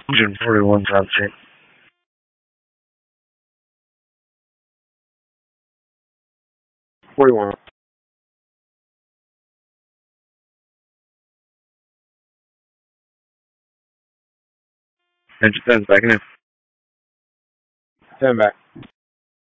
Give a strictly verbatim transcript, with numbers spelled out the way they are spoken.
Engine forty-one seventeen. forty-one. Engine ten's backing in. ten back.